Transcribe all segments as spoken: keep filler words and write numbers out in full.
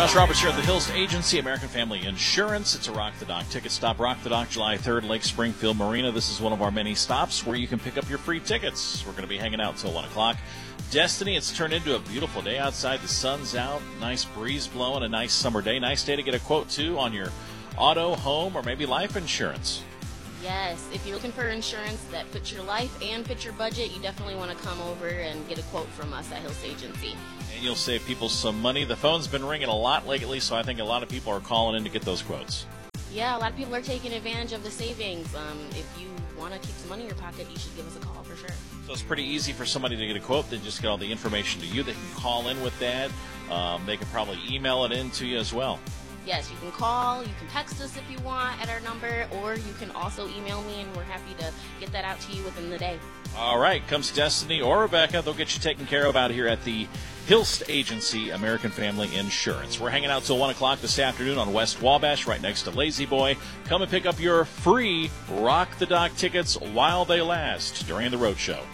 Josh Roberts here at the Hills Agency, American Family Insurance. It's a Rock the Dock ticket stop. Rock the Dock, July third, Lake Springfield Marina. This is one of our many stops where you can pick up your free tickets. We're going to be hanging out until one o'clock. Destiny, it's turned into a beautiful day outside. The sun's out, nice breeze blowing, a nice summer day. Nice day to get a quote, too, on your auto, home, or maybe life insurance. Yes, if you're looking for insurance that fits your life and fits your budget, you definitely want to come over and get a quote from us at Hills Agency. And you'll save people some money. The phone's been ringing a lot lately, so I think a lot of people are calling in to get those quotes. Yeah, a lot of people are taking advantage of the savings. Um, if you want to keep some money in your pocket, you should give us a call for sure. So it's pretty easy for somebody to get a quote. They just get all the information to you. They can call in with that. Um, they can probably email it in to you as well. Yes, you can call, you can text us if you want at our number, or you can also email me, and we're happy to get that out to you within the day. All right, comes Destiny or Rebecca. They'll get you taken care of out here at the Hilst Agency, American Family Insurance. We're hanging out till one o'clock this afternoon on West Wabash, right next to Lazy Boy. Come and pick up your free Rock the Dock tickets while they last during the road show.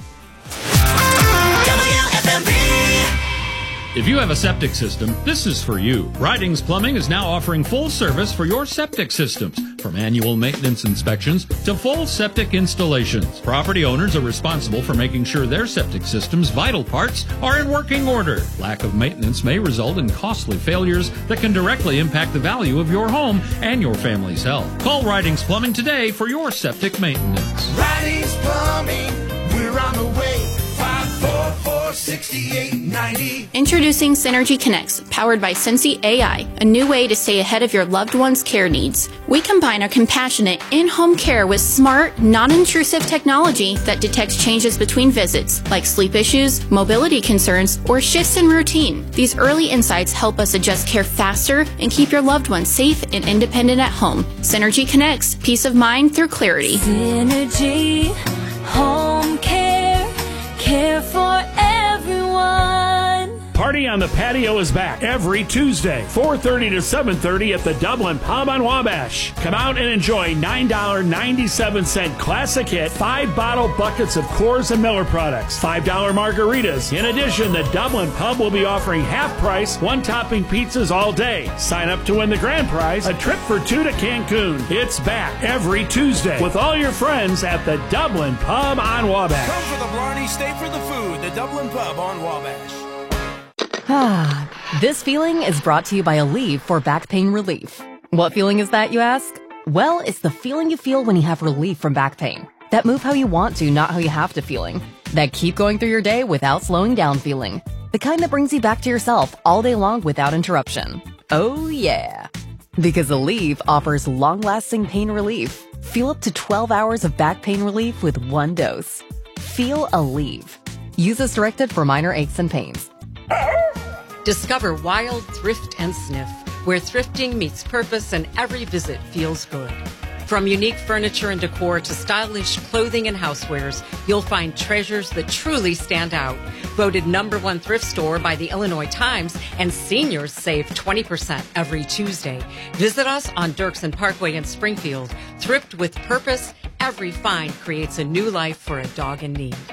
W F M P. If you have a septic system, this is for you. Ridings Plumbing is now offering full service for your septic systems, from annual maintenance inspections to full septic installations. Property owners are responsible for making sure their septic system's vital parts are in working order. Lack of maintenance may result in costly failures that can directly impact the value of your home and your family's health. Call Ridings Plumbing today for your septic maintenance. Ridings Plumbing, we're on the way. five four four, six eight nine zero. Introducing Synergy Connects, powered by Sensi A I, a new way to stay ahead of your loved one's care needs. We combine our compassionate in-home care with smart, non-intrusive technology that detects changes between visits, like sleep issues, mobility concerns, or shifts in routine. These early insights help us adjust care faster and keep your loved one safe and independent at home. Synergy Connects, peace of mind through clarity. Synergy, home care, care for everyone. Party on the Patio is back every Tuesday, four thirty to seven thirty at the Dublin Pub on Wabash. Come out and enjoy nine dollars and ninety-seven cents classic hit, five bottle buckets of Coors and Miller products, five dollars margaritas. In addition, the Dublin Pub will be offering half-price, one-topping pizzas all day. Sign up to win the grand prize, a trip for two to Cancun. It's back every Tuesday with all your friends at the Dublin Pub on Wabash. Come for the Blarney, stay for the food. The Dublin Pub on Wabash. Ah, this feeling is brought to you by Aleve for back pain relief. What feeling is that, you ask? Well, it's the feeling you feel when you have relief from back pain. That move how you want to, not how you have to feeling. That keep going through your day without slowing down feeling. The kind that brings you back to yourself all day long without interruption. Oh yeah. Because Aleve offers long-lasting pain relief. Feel up to twelve hours of back pain relief with one dose. Feel Aleve. Use as directed for minor aches and pains. Discover Wild Thrift and Sniff, where thrifting meets purpose and every visit feels good. From unique furniture and decor to stylish clothing and housewares, you'll find treasures that truly stand out. Voted number one thrift store by the Illinois Times, and seniors save twenty percent every Tuesday. Visit us on Dirksen Parkway in Springfield. Thrift with purpose. Every find creates a new life for a dog in need.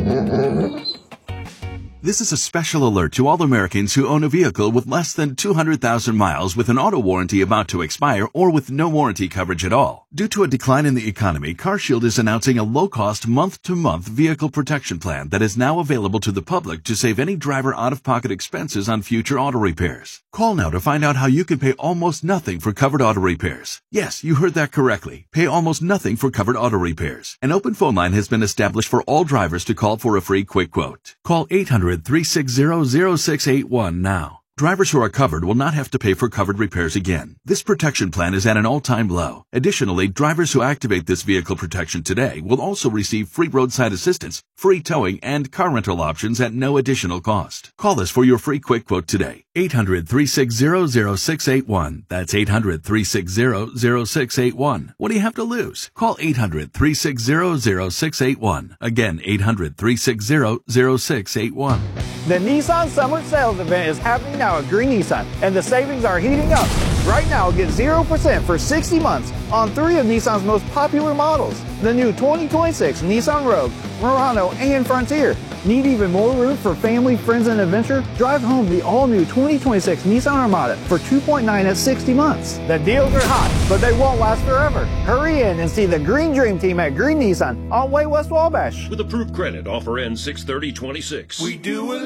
This is a special alert to all Americans who own a vehicle with less than two hundred thousand miles with an auto warranty about to expire or with no warranty coverage at all. Due to a decline in the economy, CarShield is announcing a low-cost month-to-month vehicle protection plan that is now available to the public to save any driver out-of-pocket expenses on future auto repairs. Call now to find out how you can pay almost nothing for covered auto repairs. Yes, you heard that correctly. Pay almost nothing for covered auto repairs. An open phone line has been established for all drivers to call for a free quick quote. Call eight hundred, three six zero, zero six eight one now. Drivers who are covered will not have to pay for covered repairs again. This protection plan is at an all-time low. Additionally, drivers who activate this vehicle protection today will also receive free roadside assistance, free towing, and car rental options at no additional cost. Call us for your free quick quote today. eight hundred, three six zero, zero six eight one. That's eight hundred, three six zero, zero six eight one. What do you have to lose? Call eight hundred, three six zero, zero six eight one. Again, eight hundred, three six zero, zero six eight one. The Nissan Summer Sales Event is happening now at Green Nissan, and the savings are heating up. Right now, get zero percent for sixty months on three of Nissan's most popular models. The new twenty twenty-six Nissan Rogue, Murano, and Frontier. Need even more room for family, friends, and adventure? Drive home the all-new twenty twenty-six Nissan Armada for two point nine at sixty months. The deals are hot, but they won't last forever. Hurry in and see the Green Dream Team at Green Nissan on Way West Wabash. With approved credit, offer ends six thirty twenty-six. We do